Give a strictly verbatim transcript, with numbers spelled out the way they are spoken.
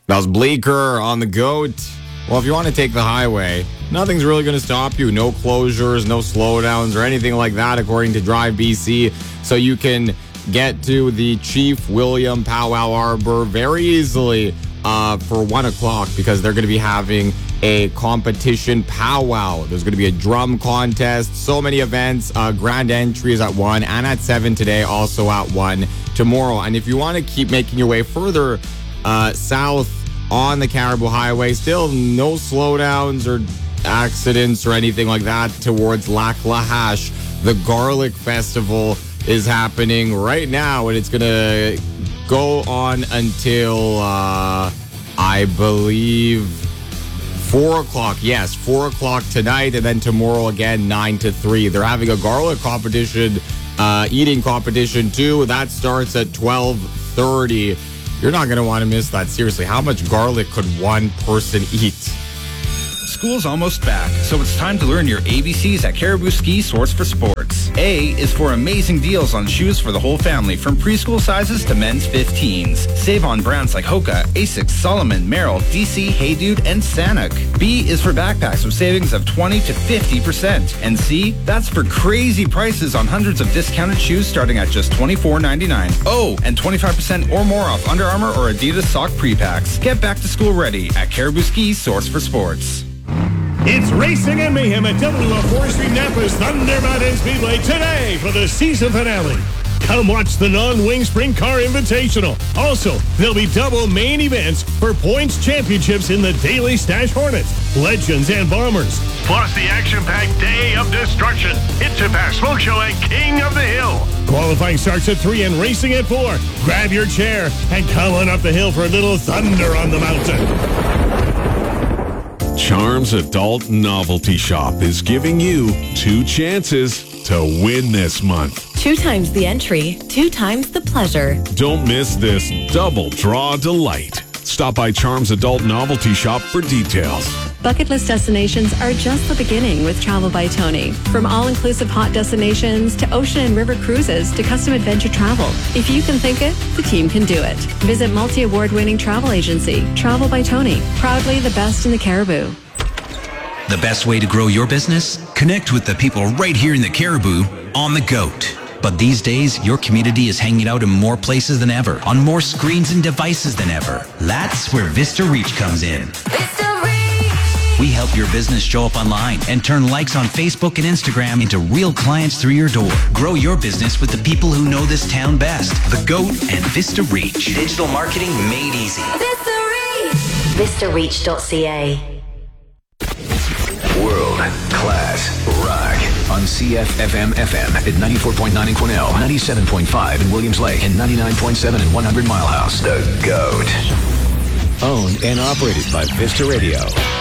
That was Bleecker on the GOAT. Well, if you want to take the highway, nothing's really going to stop you. No closures, no slowdowns, or anything like that, according to Drive B C. So you can get to the Chief William Powwow Arbor very easily uh, for one o'clock because they're going to be having a competition powwow. There's going to be a drum contest, so many events. Uh, grand entry is at one and at seven today, also at one tomorrow. And if you want to keep making your way further uh, south on the Caribou Highway, still no slowdowns or accidents or anything like that towards Lac La Hache. The Garlic Festival is happening right now, and it's going to go on until, uh, I believe, four o'clock. Yes, four o'clock tonight, and then tomorrow again, nine to three. They're having a garlic competition, uh, eating competition too. That starts at twelve thirty. You're not going to want to miss that. Seriously, how much garlic could one person eat? School's almost back, so it's time to learn your A B Cs at Caribou Ski Source for Sports. A is for amazing deals on shoes for the whole family, from preschool sizes to men's fifteens. Save on brands like Hoka, Asics, Solomon, Merrell, D C, Hey Dude, and Sanuk. B is for backpacks with savings of twenty to fifty percent. And C, that's for crazy prices on hundreds of discounted shoes starting at just twenty-four ninety-nine. Oh, and twenty-five percent or more off Under Armour or Adidas sock pre-packs. Get back to school ready at Caribou Ski Source for Sports. It's racing and mayhem at W F Forestry Napa's Thunder Mountain Speedway today for the season finale. Come watch the non-wing sprint car invitational. Also, there'll be double main events for points championships in the Daily Stash Hornets, Legends, and Bombers. Plus the action-packed Day of Destruction, Hit to Pass, Smoke Show, and King of the Hill. Qualifying starts at three and racing at four. Grab your chair and come on up the hill for a little thunder on the mountain. Charms Adult Novelty Shop is giving you two chances to win this month. Two times the entry, two times the pleasure. Don't miss this double draw delight. Stop by Charms Adult Novelty Shop for details. Bucket list destinations are just the beginning with Travel by Tony. From all-inclusive hot destinations to ocean and river cruises to custom adventure travel. If you can think it, the team can do it. Visit multi-award-winning travel agency, Travel by Tony. Proudly the best in the Caribou. The best way to grow your business? Connect with the people right here in the Caribou on the GOAT. But these days, your community is hanging out in more places than ever, on more screens and devices than ever. That's where Vista Reach comes in. Vista Reach! We help your business show up online and turn likes on Facebook and Instagram into real clients through your door. Grow your business with the people who know this town best. The GOAT and Vista Reach. Digital marketing made easy. Vista Reach! Vista Reach dot C A. World class rock on C F F M F M at ninety-four point nine in Quesnel, ninety-seven point five in Williams Lake, and ninety-nine point seven in one hundred Mile House. The GOAT. Owned and operated by Vista Radio.